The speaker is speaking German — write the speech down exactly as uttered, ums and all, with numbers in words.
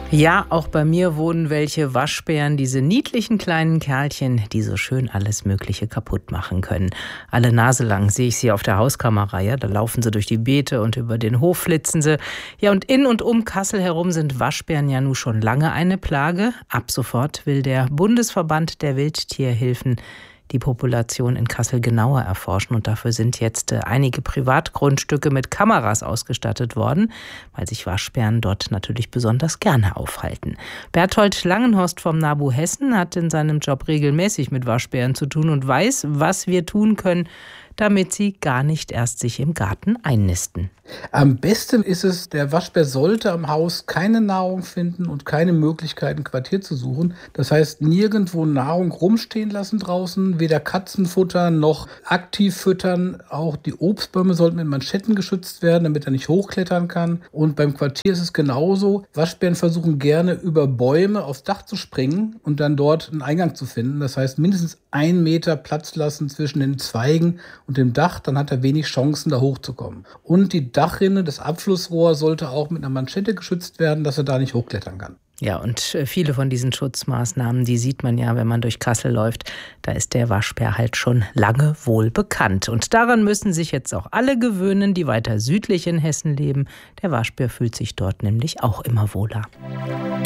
Ja, auch bei mir wohnen welche Waschbären, diese niedlichen kleinen Kerlchen, die so schön alles Mögliche kaputt machen können. Alle Nase lang sehe ich sie auf der Hauskamera, ja, da laufen sie durch die Beete und über den Hof flitzen sie. Ja, und in und um Kassel herum sind Waschbären ja nun schon lange eine Plage. Ab sofort will der Bundesverband der Wildtierhilfen die Population in Kassel genauer erforschen. Und dafür sind jetzt äh, einige Privatgrundstücke mit Kameras ausgestattet worden, weil sich Waschbären dort natürlich besonders gerne aufhalten. Berthold Langenhorst vom NABU Hessen hat in seinem Job regelmäßig mit Waschbären zu tun und weiß, was wir tun können, damit sie gar nicht erst sich im Garten einnisten. Am besten ist es, der Waschbär sollte am Haus keine Nahrung finden und keine Möglichkeit, ein Quartier zu suchen. Das heißt, nirgendwo Nahrung rumstehen lassen draußen, weder Katzen futtern noch aktiv füttern. Auch die Obstbäume sollten mit Manschetten geschützt werden, damit er nicht hochklettern kann. Und beim Quartier ist es genauso. Waschbären versuchen gerne über Bäume aufs Dach zu springen und dann dort einen Eingang zu finden. Das heißt, mindestens einen Meter Platz lassen zwischen den Zweigen und dem Dach, dann hat er wenig Chancen, da hochzukommen. Und die Dachrinne, das Abflussrohr sollte auch mit einer Manschette geschützt werden, dass er da nicht hochklettern kann. Ja, und viele von diesen Schutzmaßnahmen, die sieht man ja, wenn man durch Kassel läuft. Da ist der Waschbär halt schon lange wohl bekannt. Und daran müssen sich jetzt auch alle gewöhnen, die weiter südlich in Hessen leben. Der Waschbär fühlt sich dort nämlich auch immer wohler.